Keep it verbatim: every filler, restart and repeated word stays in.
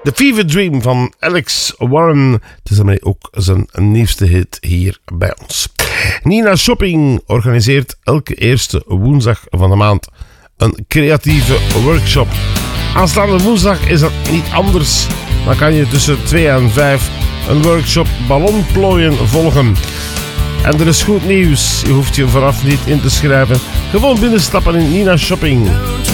The Fever Dream van Alex Warren. Het is daarmee ook zijn nieuwste hit hier bij ons. Nina Shopping organiseert elke eerste woensdag van de maand een creatieve workshop. Aanstaande woensdag is dat niet anders. Dan kan je tussen twee en vijf een workshop ballonplooien volgen. En er is goed nieuws. Je hoeft je vooraf niet in te schrijven. Gewoon binnenstappen in Nina Shopping.